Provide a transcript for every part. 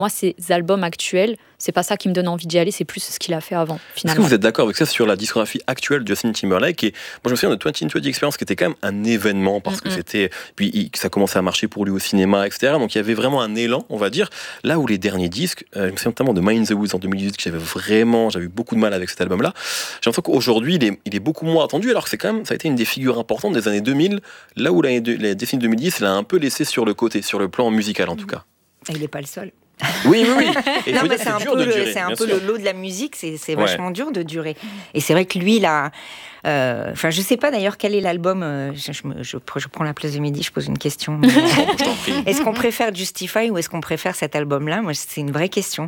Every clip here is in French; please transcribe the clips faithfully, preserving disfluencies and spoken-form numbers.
Moi, ces albums actuels, c'est pas ça qui me donne envie d'y aller, c'est plus ce qu'il a fait avant, finalement. Est-ce que vous êtes d'accord avec ça sur la discographie actuelle de Justin Timberlake? Et moi, je me souviens de vingt vingt Experience, qui était quand même un événement, parce mm-hmm. que c'était, puis il, ça commençait à marcher pour lui au cinéma, et cetera. Donc il y avait vraiment un élan, on va dire. Là où les derniers disques, euh, je me souviens notamment de Mind the Woods en deux mille dix-huit, que j'avais vraiment, j'avais eu beaucoup de mal avec cet album-là. J'ai l'impression qu'aujourd'hui, il est, il est beaucoup moins attendu, alors que c'est quand même, ça a été une des figures importantes des années deux mille, là où l'année de, la décennie deux mille dix, il a un peu laissé sur le côté, sur le plan musical en tout cas. Et il n'est pas le seul. Oui, oui, oui. Et non, mais c'est, c'est un dur peu, de durer, le, c'est un peu sûr. le lot de la musique, c'est, c'est ouais. vachement dur de durer. Et c'est vrai que lui, là, euh, enfin, je sais pas d'ailleurs quel est l'album. Euh, je, je, je, je prends la place de midi, je pose une question. Mais, euh, est-ce qu'on préfère Justify ou est-ce qu'on préfère cet album-là? Moi, c'est une vraie question.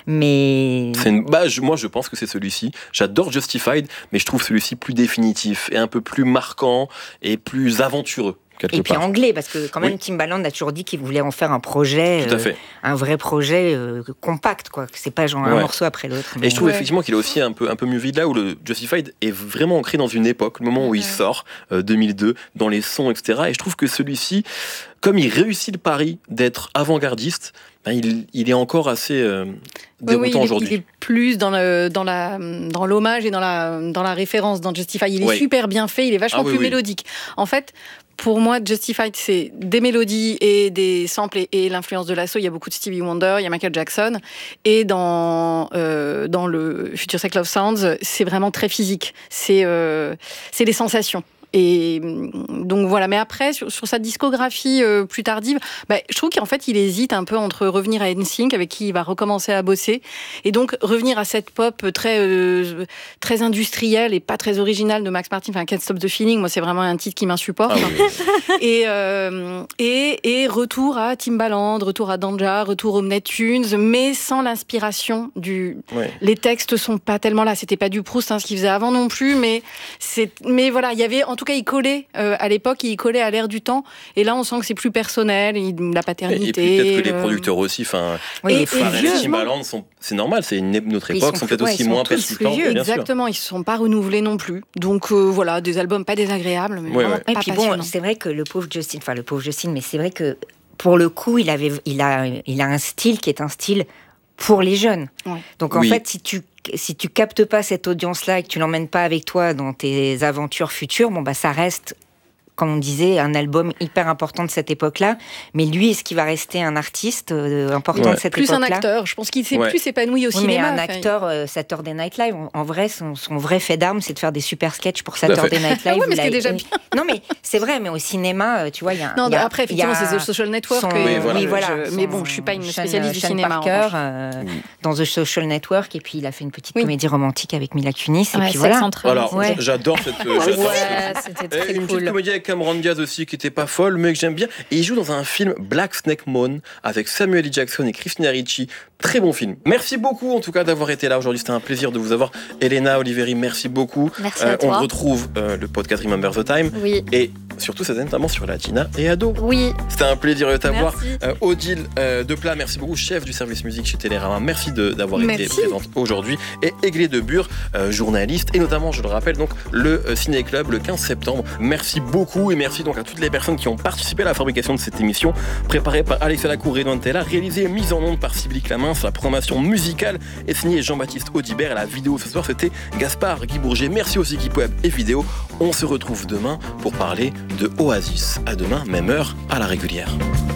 Mais c'est une, bah, je, moi, je pense que c'est celui-ci. J'adore Justified, mais je trouve celui-ci plus définitif et un peu plus marquant et plus aventureux. Et puis part. anglais, parce que quand même oui. Timbaland a toujours dit qu'il voulait en faire un projet, Tout à fait. Euh, un vrai projet euh, compact, quoi. Que c'est pas genre ouais. un morceau après l'autre. Mais... Et je trouve ouais. effectivement qu'il est aussi un peu un peu mieux vide là où le Justified est vraiment ancré dans une époque, le moment où il sort, euh, deux mille deux, dans les sons, et cetera. Et je trouve que celui-ci, comme il réussit le pari d'être avant-gardiste, ben il, il est encore assez euh, déroutant oui, oui, il aujourd'hui. Est, il est plus dans, le, dans, la, dans l'hommage et dans la, dans la référence dans Justify. Il est ouais. super bien fait, il est vachement ah, oui, plus oui. mélodique. En fait, pour moi, Justified, c'est des mélodies et des samples et, et l'influence de l'assaut. Il y a beaucoup de Stevie Wonder, il y a Michael Jackson. Et dans, euh, dans le Future Cycle of Sounds, c'est vraiment très physique. C'est, euh, c'est des sensations. Et donc voilà, mais après sur, sur sa discographie euh, plus tardive, bah, je trouve qu'en fait il hésite un peu entre revenir à N Sync avec qui il va recommencer à bosser et donc revenir à cette pop très euh, très industrielle et pas très originale de Max Martin. Enfin, Can't Stop the Feeling, moi c'est vraiment un titre qui m'insupporte. Ah oui. et, euh, et et retour à Timbaland, retour à Danja, retour aux Neptunes, mais sans l'inspiration du. Ouais. Les textes sont pas tellement là. C'était pas du Proust hein, ce qu'il faisait avant non plus, mais c'est mais voilà, il y avait en En tout cas, il collait euh, à l'époque, il collait à l'air du temps. Et là, on sent que c'est plus personnel, il, la paternité. Et puis peut-être que les producteurs aussi, enfin, oui, les Timbaland sont, c'est normal, c'est une notre époque, sont, sont peut-être ouais, aussi moins persistants. Exactement, ils ne se sont pas renouvelés non plus. Donc euh, voilà, des albums pas désagréables, mais ouais, vraiment ouais. pas Et puis bon, c'est vrai que le pauvre Justin, enfin le pauvre Justin, mais c'est vrai que pour le coup, il avait, il a, il a un style qui est un style pour les jeunes. Ouais. Donc en oui. fait, si tu si tu captes pas cette audience-là et que tu l'emmènes pas avec toi dans tes aventures futures, bon bah ça reste, comme on disait, un album hyper important de cette époque-là. Mais lui, est-ce qu'il va rester un artiste euh, important ouais. de cette plus époque-là? Plus un acteur. Je pense qu'il s'est ouais. plus épanoui au oui, cinéma. Mais un acteur, euh, Saturday Night Live, en, en vrai, son, son vrai fait d'arme, c'est de faire des super sketchs pour Saturday Night Live. Ah ouais, mais c'était déjà bien. Non, mais c'est vrai, mais au cinéma, tu vois, il y a... Non, y a, après, effectivement, c'est The Social Network. Son, et, oui, voilà. Oui, voilà je, mais bon, je suis pas une spécialiste du Sean cinéma. Parker, euh, mm. dans The Social Network, et puis il a fait une petite oui. comédie romantique avec Mila Kunis, et ouais, puis voilà. Alors, ouais. j'adore cette... Ouais, c'était très Une cool. petite comédie avec Cameron Diaz aussi, qui était pas folle, mais que j'aime bien. Et il joue dans un film Black Snake Moan avec Samuel L. Jackson et Christina Ricci. Très bon film. Merci beaucoup en tout cas d'avoir été là aujourd'hui. C'était un plaisir de vous avoir. Elena Oliveri, merci beaucoup. Merci euh, à toi. On retrouve euh, le podcast Remember the Time. Oui. Et surtout, cette notamment sur Latina et Ado. Oui. C'était un plaisir de t'avoir. Euh, Odile euh, Deplat, merci beaucoup. Chef du service musique chez Télérama. Merci de, d'avoir merci. été présente aujourd'hui. Et Aiglé de Bure, euh, journaliste. Et notamment, je le rappelle, donc, le euh, Ciné Club le quinze septembre. Merci beaucoup et merci donc à toutes les personnes qui ont participé à la fabrication de cette émission. Préparée par Alexia Lacour et Edouard Tella. Réalisée et mise en onde par Sybille Clamin. Sur la programmation musicale est signée Jean-Baptiste Audibert. Et la vidéo ce soir, c'était Gaspard Guy Bourget. Merci aux équipes web et vidéo. On se retrouve demain pour parler de Oasis. À demain, même heure, à la régulière.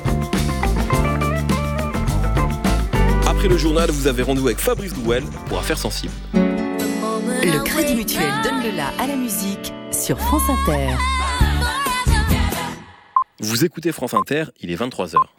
Après le journal, vous avez rendez-vous avec Fabrice Gouel pour Affaires sensibles. Le Crédit Mutuel donne le la à la musique sur France Inter. Vous écoutez France Inter, il est vingt-trois heures.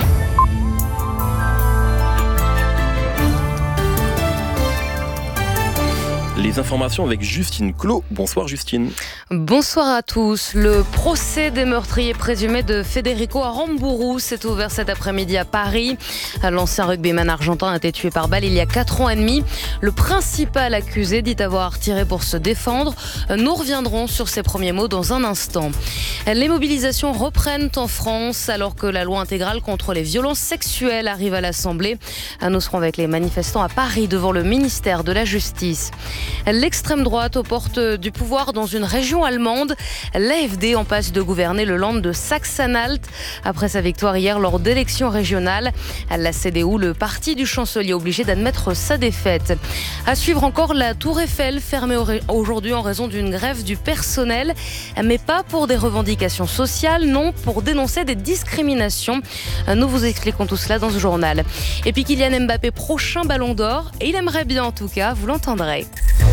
Les informations avec Justine Clos. Bonsoir Justine. Bonsoir à tous. Le procès des meurtriers présumés de Federico Aramburu s'est ouvert cet après-midi à Paris. L'ancien rugbyman argentin a été tué par balle il y a quatre ans et demi. Le principal accusé dit avoir tiré pour se défendre. Nous reviendrons sur ses premiers mots dans un instant. Les mobilisations reprennent en France alors que la loi intégrale contre les violences sexuelles arrive à l'Assemblée. Nous serons avec les manifestants à Paris devant le ministère de la Justice. L'extrême droite aux portes du pouvoir dans une région allemande. L'A F D en passe de gouverner le land de Saxe-Anhalt après sa victoire hier lors d'élections régionales. La C D U, le parti du chancelier, obligé d'admettre sa défaite. À suivre encore la Tour Eiffel, fermée aujourd'hui en raison d'une grève du personnel, mais pas pour des revendications sociales, non, pour dénoncer des discriminations. Nous vous expliquons tout cela dans ce journal. Et puis Kylian Mbappé, prochain ballon d'or, et il aimerait bien en tout cas, vous l'entendrez.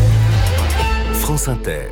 France Inter.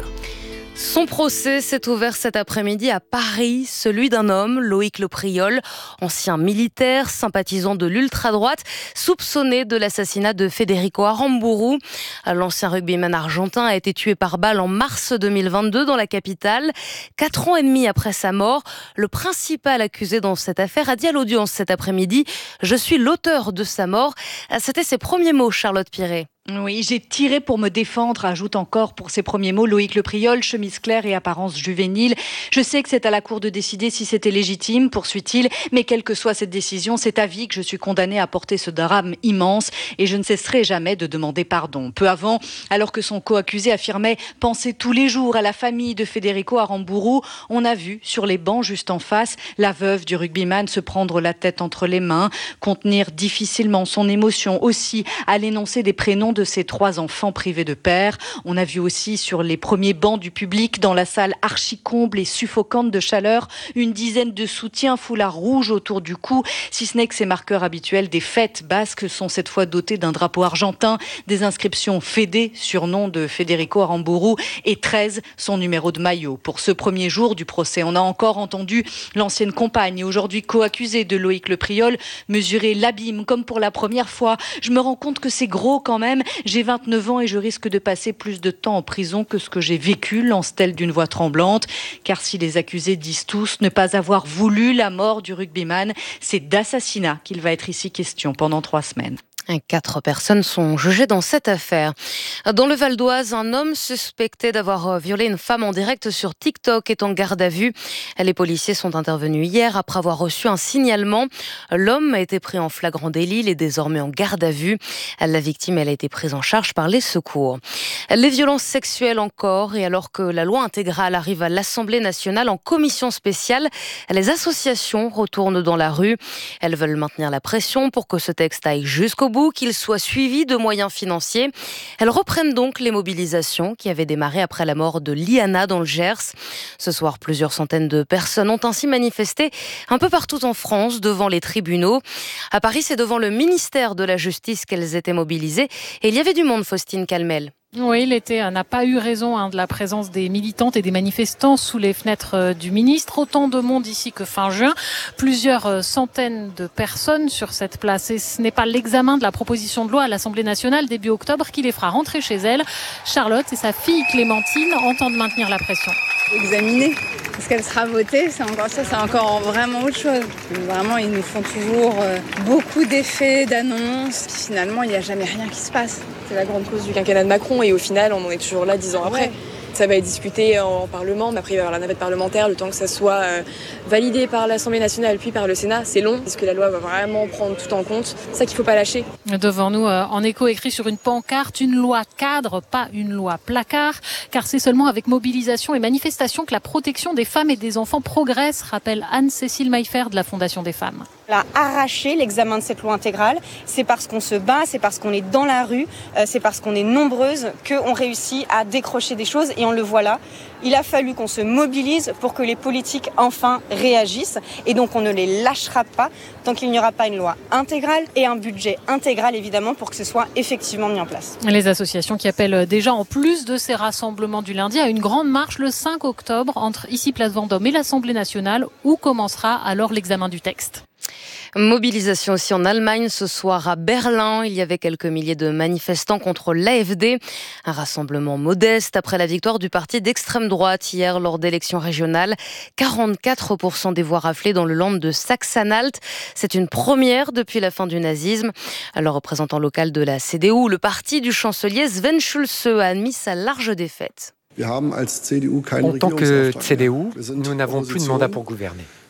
Son procès s'est ouvert cet après-midi à Paris, celui d'un homme, Loïc Le Priol, ancien militaire, sympathisant de l'ultra-droite, soupçonné de l'assassinat de Federico Aramburu. L'ancien rugbyman argentin a été tué par balle en mars deux mille vingt-deux dans la capitale. Quatre ans et demi après sa mort, le principal accusé dans cette affaire a dit à l'audience cet après-midi « Je suis l'auteur de sa mort ». C'était ses premiers mots, Charlotte Piré. Oui, j'ai tiré pour me défendre, ajoute encore pour ses premiers mots Loïc Le Priol, chemise claire et apparence juvénile. Je sais que c'est à la cour de décider si c'était légitime, poursuit-il, mais quelle que soit cette décision, c'est à vie que je suis condamné à porter ce drame immense et je ne cesserai jamais de demander pardon. Peu avant, alors que son co-accusé affirmait penser tous les jours à la famille de Federico Aramburu, on a vu sur les bancs juste en face la veuve du rugbyman se prendre la tête entre les mains, contenir difficilement son émotion aussi à l'énoncé des prénoms de ses trois enfants privés de père. On a vu aussi sur les premiers bancs du public, dans la salle archi-comble et suffocante de chaleur, une dizaine de soutiens, foulard rouge autour du cou, si ce n'est que ces marqueurs habituels des fêtes basques sont cette fois dotés d'un drapeau argentin, des inscriptions Fédé, surnom de Federico Aramburu, et treize, son numéro de maillot. Pour ce premier jour du procès, on a encore entendu l'ancienne compagne et aujourd'hui co-accusée de Loïc Le Priol mesurer l'abîme comme pour la première fois. Je me rends compte que c'est gros quand même. J'ai vingt-neuf ans et je risque de passer plus de temps en prison que ce que j'ai vécu, lance-t-elle d'une voix tremblante. Car si les accusés disent tous ne pas avoir voulu la mort du rugbyman, c'est d'assassinat qu'il va être ici question pendant trois semaines. Quatre personnes sont jugées dans cette affaire. Dans le Val d'Oise, un homme suspecté d'avoir violé une femme en direct sur TikTok est en garde à vue. Les policiers sont intervenus hier après avoir reçu un signalement. L'homme a été pris en flagrant délit, il est désormais en garde à vue. La victime, elle a été prise en charge par les secours. Les violences sexuelles encore, et alors que la loi intégrale arrive à l'Assemblée nationale en commission spéciale, les associations retournent dans la rue. Elles veulent maintenir la pression pour que ce texte aille jusqu'au bout, qu'il soit suivi de moyens financiers. Elles reprennent donc les mobilisations qui avaient démarré après la mort de Liana dans le Gers. Ce soir, plusieurs centaines de personnes ont ainsi manifesté un peu partout en France devant les tribunaux. À Paris, c'est devant le ministère de la Justice qu'elles étaient mobilisées et il y avait du monde, Faustine Calmel. Oui, l'été n'a pas eu raison hein, de la présence des militantes et des manifestants sous les fenêtres du ministre. Autant de monde ici que fin juin. Plusieurs centaines de personnes sur cette place. Et ce n'est pas l'examen de la proposition de loi à l'Assemblée nationale début octobre qui les fera rentrer chez elle. Charlotte et sa fille Clémentine entendent maintenir la pression. Examiner. Est-ce qu'elle sera votée? C'est encore ça, c'est encore vraiment autre chose. Vraiment, ils nous font toujours euh, beaucoup d'effets, d'annonces. Puis finalement, il n'y a jamais rien qui se passe. C'est la grande cause du quinquennat de Macron et au final, on en est toujours là dix ans après. Ouais. Ça va être discuté en Parlement, mais après il va y avoir la navette parlementaire, le temps que ça soit euh, validé par l'Assemblée nationale puis par le Sénat. C'est long, parce que la loi va vraiment prendre tout en compte. C'est ça qu'il ne faut pas lâcher. Devant nous, euh, en écho écrit sur une pancarte, une loi cadre, pas une loi placard, car c'est seulement avec mobilisation et manifestation que la protection des femmes et des enfants progresse, rappelle Anne-Cécile Maillefer de la Fondation des femmes. À arracher l'examen de cette loi intégrale, c'est parce qu'on se bat, c'est parce qu'on est dans la rue, euh, c'est parce qu'on est nombreuses qu'on réussit à décrocher des choses et on le voit là. Il a fallu qu'on se mobilise pour que les politiques enfin réagissent et donc on ne les lâchera pas tant qu'il n'y aura pas une loi intégrale et un budget intégral évidemment pour que ce soit effectivement mis en place. Les associations qui appellent déjà en plus de ces rassemblements du lundi à une grande marche le cinq octobre entre ici Place Vendôme et l'Assemblée nationale où commencera alors l'examen du texte. Mobilisation aussi en Allemagne ce soir à Berlin. Il y avait quelques milliers de manifestants contre l'A F D. Un rassemblement modeste après la victoire du parti d'extrême droite hier lors d'élections régionales. quarante-quatre pour cent des voix raflées dans le land de Saxe-Anhalt. C'est une première depuis la fin du nazisme. Le représentant local de la C D U, le parti du chancelier Sven Schulze, a admis sa large défaite. En tant que C D U, nous n'avons plus de mandat pour gouverner.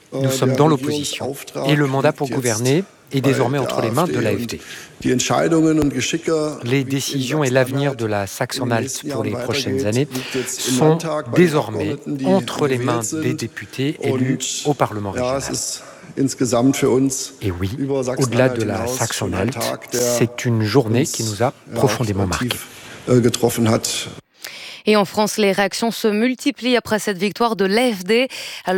Nous sommes dans l'opposition et le mandat pour gouverner est désormais entre les mains de l'A F D. Les décisions et l'avenir de la Sachsen-Anhalt pour les prochaines années sont désormais entre les mains des députés élus au Parlement régional. Et oui, au-delà de la Sachsen-Anhalt, c'est une journée qui nous a profondément marqués. Et en France, les réactions se multiplient après cette victoire de l'A F D.